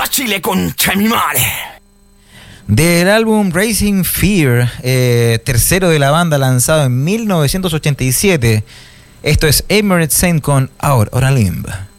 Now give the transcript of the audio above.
A Chile, concha de mi madre. Del álbum Racing Fear, tercero de la banda, lanzado en 1987. Esto es Emerald Saint con Our Limb.